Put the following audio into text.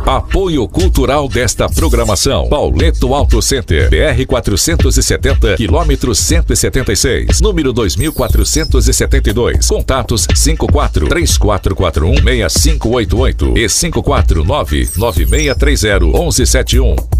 Apoio cultural desta programação. Pauleto Auto Center, BR 470, quilômetro 176, número 2472. Contatos 54-3441-6588 e 549-9630-1171.